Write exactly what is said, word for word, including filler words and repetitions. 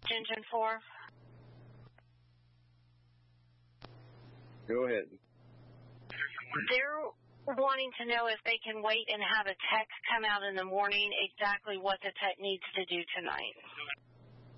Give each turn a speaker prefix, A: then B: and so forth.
A: Engine four.
B: Go ahead.
A: They're wanting to know if they can wait and have a tech come out in the morning, exactly what the tech needs to do tonight.